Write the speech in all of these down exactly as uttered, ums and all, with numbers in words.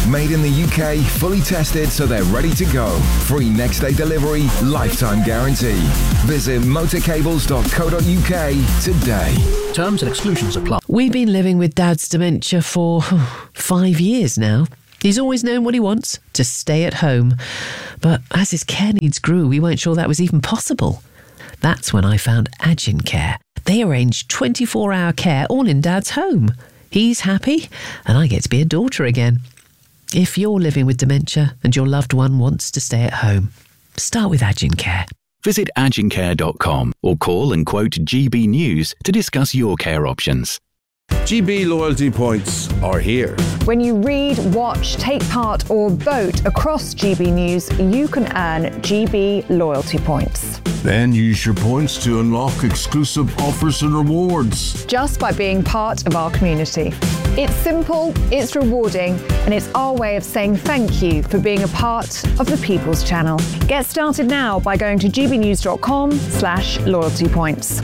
Made in the U K, fully tested so they're ready to go. Free next day delivery, lifetime guarantee. Visit motorcables dot co dot U K today. Terms and exclusions apply. We've been living with Dad's dementia for five years now. He's always known what he wants, to stay at home. But as his care needs grew, we weren't sure that was even possible. That's when I found Agin Care. They arrange twenty-four hour care all in Dad's home. He's happy, and I get to be a daughter again. If you're living with dementia and your loved one wants to stay at home, start with Agin Care. Visit agin care dot com or call and quote G B News to discuss your care options. G B loyalty points are here. When you read, watch, take part or vote across G B News, you can earn G B loyalty points. Then use your points to unlock exclusive offers and rewards. Just by being part of our community. It's simple, it's rewarding, and it's our way of saying thank you for being a part of the People's Channel. Get started now by going to g b news dot com slash loyalty points.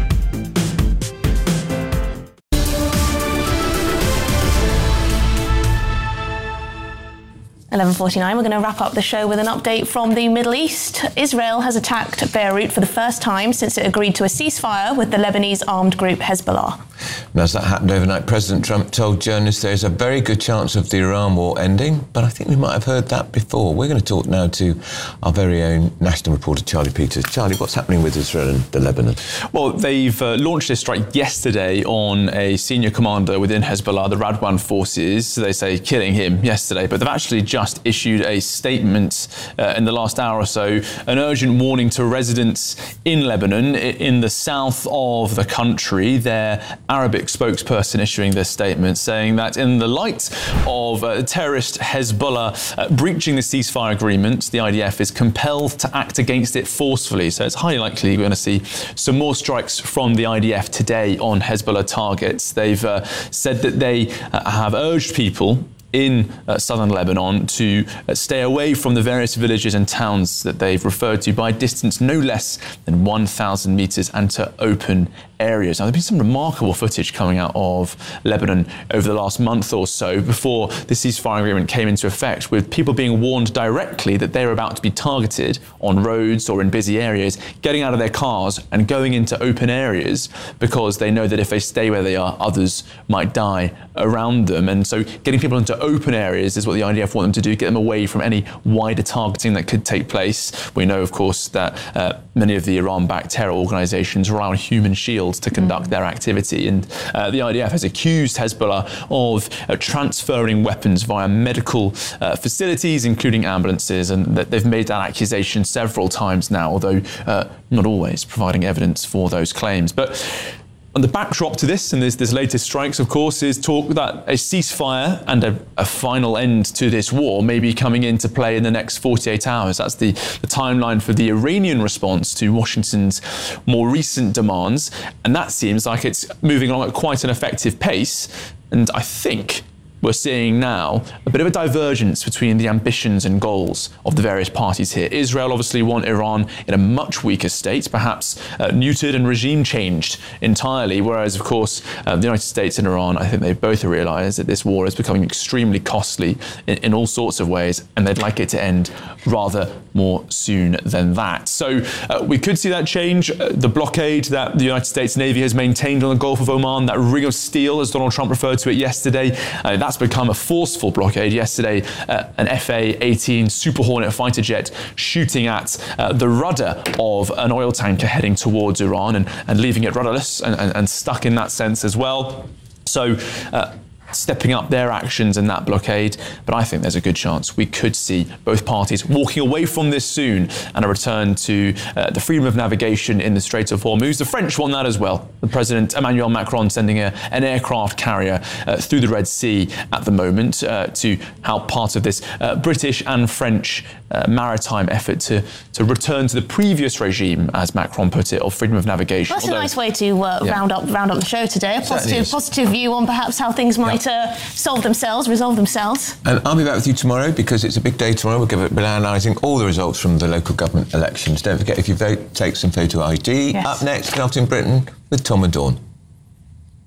eleven forty-nine, we're going to wrap up the show with an update from the Middle East. Israel has attacked Beirut for the first time since it agreed to a ceasefire with the Lebanese armed group Hezbollah. And as that happened overnight, President Trump told journalists there's a very good chance of the Iran war ending, but I think we might have heard that before. We're going to talk now to our very own national reporter, Charlie Peters. Charlie, what's happening with Israel and the Lebanon? Well, they've uh, launched a strike yesterday on a senior commander within Hezbollah, the Radwan forces. They say killing him yesterday, but they've actually just issued a statement uh, in the last hour or so, an urgent warning to residents in Lebanon, in the south of the country. Their Arabic spokesperson issuing this statement saying that in the light of uh, terrorist Hezbollah uh, breaching the ceasefire agreement, the I D F is compelled to act against it forcefully. So it's highly likely we're going to see some more strikes from the I D F today on Hezbollah targets. They've uh, said that they uh, have urged people in uh, southern Lebanon to uh, stay away from the various villages and towns that they've referred to by distance no less than one thousand metres and to open areas. Now, there's been some remarkable footage coming out of Lebanon over the last month or so before the ceasefire agreement came into effect, with people being warned directly that they're about to be targeted on roads or in busy areas, getting out of their cars and going into open areas because they know that if they stay where they are, others might die around them. And so getting people into open areas is what the I D F want them to do, get them away from any wider targeting that could take place. We know, of course, that uh, many of the Iran-backed terror organisations rely on human shields to conduct mm. their activity. And uh, the I D F has accused Hezbollah of uh, transferring weapons via medical uh, facilities, including ambulances, and that they've made that accusation several times now, although uh, not always providing evidence for those claims. But on the backdrop to this, and this, this latest strikes, of course, is talk that a ceasefire and a, a final end to this war may be coming into play in the next forty-eight hours. That's the, the timeline for the Iranian response to Washington's more recent demands. And that seems like it's moving along at quite an effective pace. And I think we're seeing now a bit of a divergence between the ambitions and goals of the various parties here. Israel obviously want Iran in a much weaker state, perhaps uh, neutered and regime changed entirely, whereas, of course, uh, the United States and Iran, I think they both realise that this war is becoming extremely costly in, in all sorts of ways, and they'd like it to end rather more soon than that. So uh, we could see that change. Uh, the blockade that the United States Navy has maintained on the Gulf of Oman, that ring of steel, as Donald Trump referred to it yesterday, uh, that's become a forceful blockade. Yesterday, uh, an F A eighteen Super Hornet fighter jet shooting at uh, the rudder of an oil tanker heading towards Iran and, and leaving it rudderless and, and, and stuck in that sense as well. So uh, stepping up their actions in that blockade. But I think there's a good chance we could see both parties walking away from this soon and a return to uh, the freedom of navigation in the Strait of Hormuz. The French want that as well. The President Emmanuel Macron sending a, an aircraft carrier uh, through the Red Sea at the moment uh, to help part of this uh, British and French uh, maritime effort to, to return to the previous regime, as Macron put it, of freedom of navigation. Well, that's Although, a nice way to uh, yeah. round up round up the show today. A positive, positive view on perhaps how things might Uh, solve themselves, resolve themselves. And I'll be back with you tomorrow because it's a big day tomorrow. We'll give it, we're analysing all the results from the local government elections. Don't forget, if you vote, take some photo I D. Yes. Up next, Out in Britain with Tom and Dawn.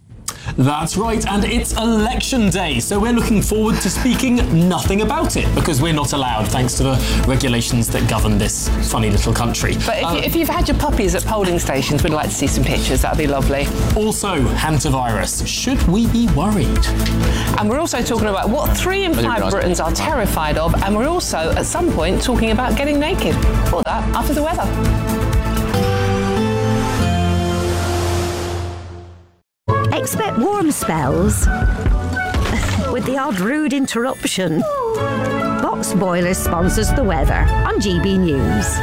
That's right, and it's election day, so we're looking forward to speaking nothing about it, because we're not allowed, thanks to the regulations that govern this funny little country. But if, Um, you, if you've had your puppies at polling stations, we'd like to see some pictures. That'd be lovely. Also, hantavirus. Should we be worried? And we're also talking about what three in five Britons are terrified of, and we're also, at some point, talking about getting naked. All that after the weather. Expect warm spells with the odd rude interruption. Box Boilers sponsors the weather on G B News.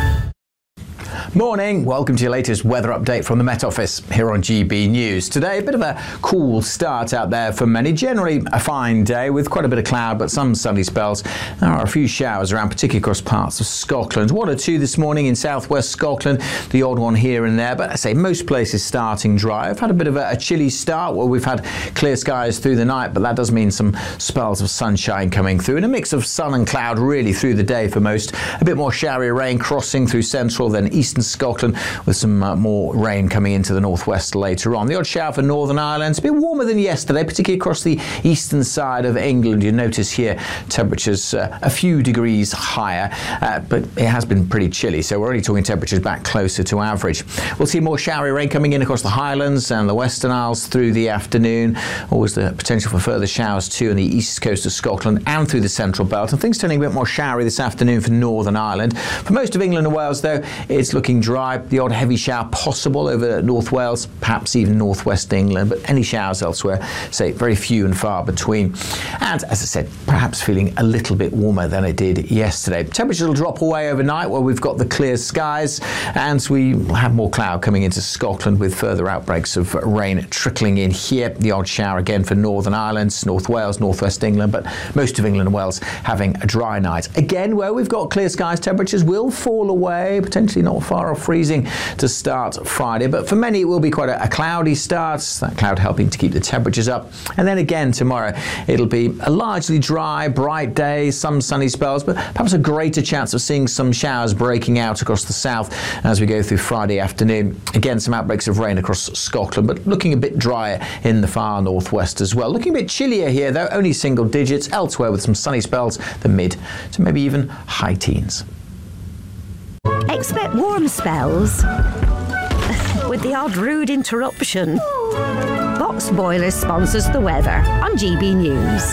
Morning, welcome to your latest weather update from the Met Office here on G B News. Today, a bit of a cool start out there for many. Generally a fine day with quite a bit of cloud, but some sunny spells. There are a few showers around, particularly across parts of Scotland. One or two this morning in southwest Scotland, the odd one here and there, but I say most places starting dry. I've had a bit of a, a chilly start where we've had clear skies through the night, but that does mean some spells of sunshine coming through and a mix of sun and cloud really through the day for most. A bit more showery rain crossing through central, then eastern Scotland with some uh, more rain coming into the northwest later on. The odd shower for Northern Ireland. It's a bit warmer than yesterday, particularly across the eastern side of England. You notice here temperatures uh, a few degrees higher, uh, but it has been pretty chilly, so we're only talking temperatures back closer to average. We'll see more showery rain coming in across the Highlands and the Western Isles through the afternoon. Always the potential for further showers too on the east coast of Scotland and through the central belt, and things turning a bit more showery this afternoon for Northern Ireland. For most of England and Wales though, it's looking dry. The odd heavy shower possible over North Wales, perhaps even northwest England, but any showers elsewhere, say, very few and far between. And as I said, perhaps feeling a little bit warmer than it did yesterday. Temperatures will drop away overnight where we've got the clear skies, and we will have more cloud coming into Scotland with further outbreaks of rain trickling in here. The odd shower again for Northern Ireland, North Wales, northwest England, but most of England and Wales having a dry night. Again, where we've got clear skies, temperatures will fall away, potentially not far off freezing to start Friday, but for many it will be quite a, a cloudy start, that cloud helping to keep the temperatures up. And then again tomorrow it'll be a largely dry, bright day, some sunny spells, but perhaps a greater chance of seeing some showers breaking out across the south as we go through Friday afternoon. Again, some outbreaks of rain across Scotland, but looking a bit drier in the far northwest as well. Looking a bit chillier here though, only single digits elsewhere with some sunny spells, the mid to maybe even high teens. Expect warm spells with the odd rude interruption. Box Boilers sponsors the weather on G B News.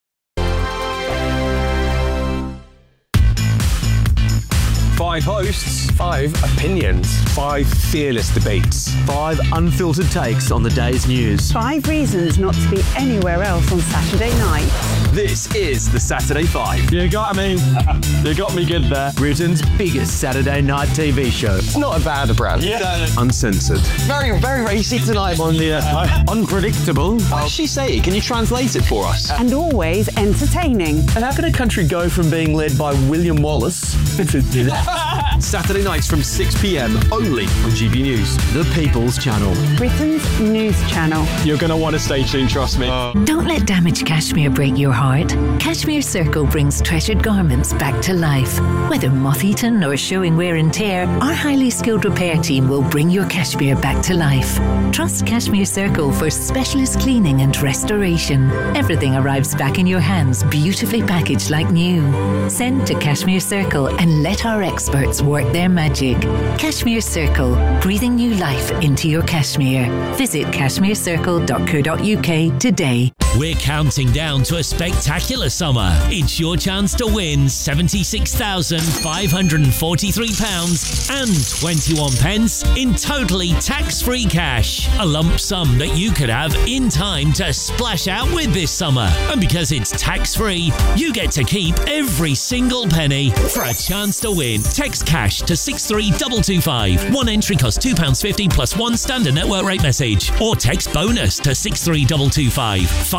Five hosts, five opinions, five fearless debates, five unfiltered takes on the day's news. Five reasons not to be anywhere else on Saturday night. This is the Saturday Five. You got me. You got me good there. Britain's biggest Saturday night T V show. It's not a bad brand. Yeah. Uncensored. Very, very racy tonight. On the uh, unpredictable. What does she say? Can you translate it for us? And always entertaining. And how can a country go from being led by William Wallace to Saturday nights from six p.m. only on G B News, the People's Channel. Britain's news channel. You're going to want to stay tuned, trust me. Uh, Don't let damaged cashmere break your heart. Cashmere Circle brings treasured garments back to life. Whether moth-eaten or showing wear and tear, our highly skilled repair team will bring your cashmere back to life. Trust Cashmere Circle for specialist cleaning and restoration. Everything arrives back in your hands, beautifully packaged like new. Send to Cashmere Circle and let our experts work their magic. Cashmere Circle, breathing new life into your cashmere. Visit cashmere circle dot co dot uk today. We're counting down to a spectacular summer. It's your chance to win seventy-six thousand five hundred forty-three pounds and twenty-one pence in totally tax-free cash. A lump sum that you could have in time to splash out with this summer. And because it's tax-free, you get to keep every single penny. For a chance to win, text cash to six three two two five. One entry costs two pounds fifty plus one standard network rate message. Or text bonus to six three two two five. Five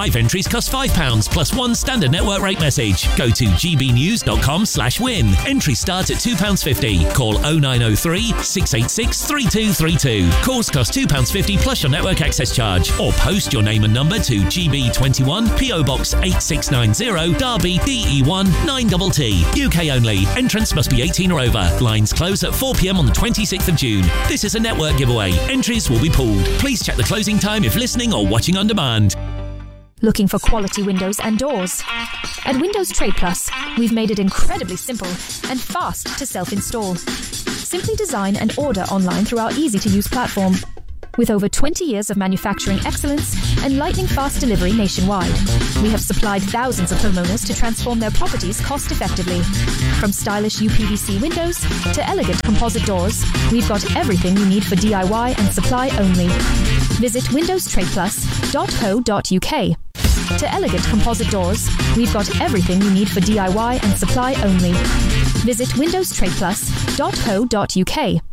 Five entries cost five pounds plus one standard network rate message. Go to gbnews.com slash win. Entries start at two pounds fifty. Call oh nine oh three, six eight six, three two three two. Calls cost two pounds fifty plus your network access charge. Or post your name and number to G B twenty-one, P O Box eight six nine zero, Derby, D E one nine T T. U K only. Entrance must be eighteen or over. Lines close at four p.m. on the twenty-sixth of June. This is a network giveaway. Entries will be pooled. Please check the closing time if listening or watching on demand. Looking for quality windows and doors? At Windows Trade Plus, we've made it incredibly simple and fast to self-install. Simply design and order online through our easy-to-use platform. With over twenty years of manufacturing excellence and lightning-fast delivery nationwide, we have supplied thousands of homeowners to transform their properties cost-effectively. From stylish U P V C windows to elegant composite doors, we've got everything you need for D I Y and supply only. Visit windows trade plus dot co dot U K. To elegant composite doors, we've got everything you need for D I Y and supply only. Visit windows trade plus dot co dot U K.